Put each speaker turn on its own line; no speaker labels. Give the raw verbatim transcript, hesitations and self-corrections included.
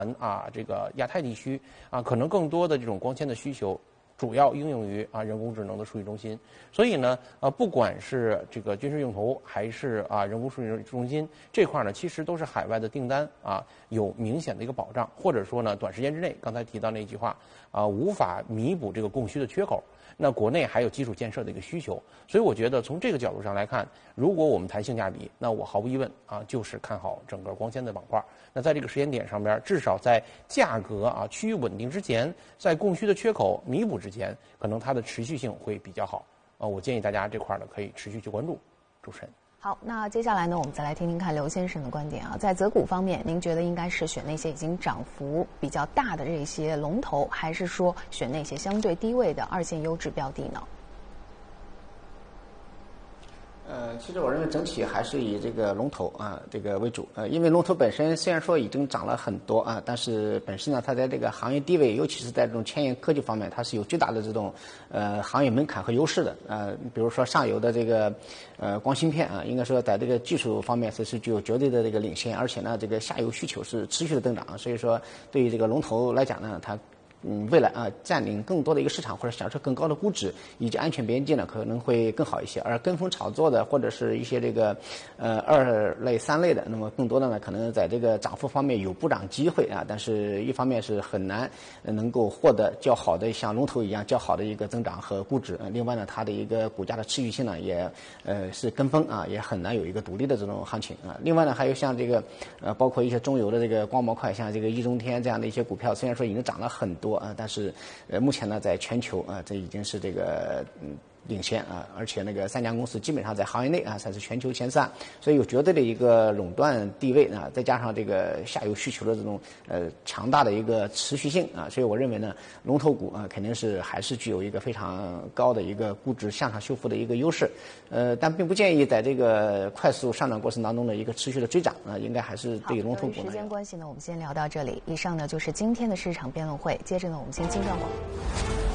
啊，这个亚太地区啊，可能更多的这种光纤的需求。主要应用于啊人工智能的数据中心，所以呢，呃，不管是这个军事用途还是啊人工数据中心这块呢，其实都是海外的订单啊有明显的一个保障，或者说呢，短时间之内，刚才提到那句话啊，无法弥补这个供需的缺口。那国内还有基础建设的一个需求，所以我觉得从这个角度上来看，如果我们谈性价比，那我毫无疑问啊，就是看好整个光纤的板块。那在这个时间点上边，至少在价格啊趋于稳定之前，在供需的缺口弥补之前，可能它的持续性会比较好啊。我建议大家这块呢可以持续去关注。主持人。
好，那接下来呢，我们再来听听看刘先生的观点啊。在择股方面，您觉得应该是选那些已经涨幅比较大的这些龙头，还是说选那些相对低位的二线优质标的呢？
呃，其实我认为整体还是以这个龙头啊这个为主，呃，因为龙头本身虽然说已经涨了很多啊，但是本身呢，它在这个行业地位，尤其是在这种前沿科技方面，它是有巨大的这种呃行业门槛和优势的。呃，比如说上游的这个呃光芯片啊，应该说在这个技术方面是是具有绝对的这个领先，而且呢，这个下游需求是持续的增长，所以说对于这个龙头来讲呢，它。嗯，未来啊，占领更多的一个市场或者享受更高的估值以及安全边际呢，可能会更好一些。而跟风炒作的或者是一些这个呃二类、三类的，那么更多的呢，可能在这个涨幅方面有补涨机会啊，但是一方面是很难能够获得较好的像龙头一样较好的一个增长和估值。呃、另外呢，它的一个股价的持续性呢，也呃是跟风啊，也很难有一个独立的这种行情啊。另外呢，还有像这个呃，包括一些中游的这个光模块，像这个易中天这样的一些股票，虽然说已经涨了很多。啊，但是，呃，目前呢，在全球啊，这已经是这个嗯领先啊，而且那个三家公司基本上在行业内啊，才是全球前三，所以有绝对的一个垄断地位啊，再加上这个下游需求的这种呃强大的一个持续性啊，所以我认为呢，龙头股啊，肯定是还是具有一个非常高的一个估值向上修复的一个优势，呃，但并不建议在这个快速上涨过程当中的一个持续的追涨啊，应该还是对于龙头股呢。
由于时间关系呢，我们先聊到这里。以上呢就是今天的市场辩论会，接着呢，我们先进段广告。